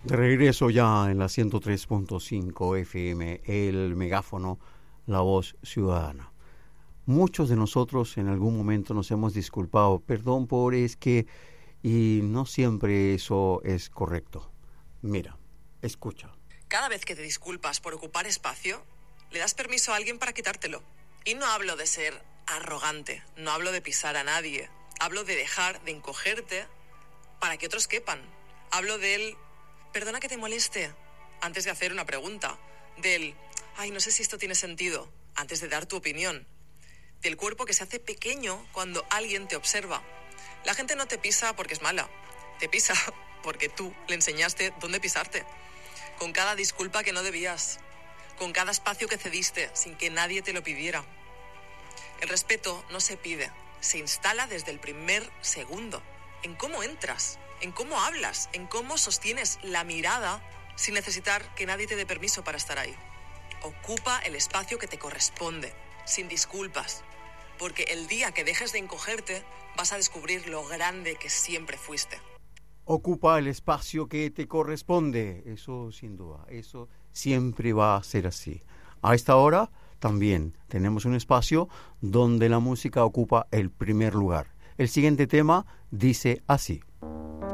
De regreso ya en la 103.5 FM, el megáfono, la voz ciudadana. Muchos de nosotros en algún momento nos hemos disculpado, perdón por es que, y no siempre eso es correcto. Mira, escucha. Cada vez que te disculpas por ocupar espacio, le das permiso a alguien para quitártelo. Y no hablo de ser arrogante, no hablo de pisar a nadie, hablo de dejar de encogerte para que otros quepan. Hablo del perdona que te moleste antes de hacer una pregunta, del ay, no sé si esto tiene sentido antes de dar tu opinión, del cuerpo que se hace pequeño cuando alguien te observa. La gente no te pisa porque es mala, te pisa porque tú le enseñaste dónde pisarte, con cada disculpa que no debías, con cada espacio que cediste sin que nadie te lo pidiera. El respeto no se pide, se instala desde el primer segundo, en cómo entras, en cómo hablas, en cómo sostienes la mirada sin necesitar que nadie te dé permiso para estar ahí. Ocupa el espacio que te corresponde, sin disculpas, porque el día que dejes de encogerte vas a descubrir lo grande que siempre fuiste. Ocupa el espacio que te corresponde, eso sin duda, eso siempre va a ser así. A esta hora también tenemos un espacio donde la música ocupa el primer lugar. El siguiente tema dice así.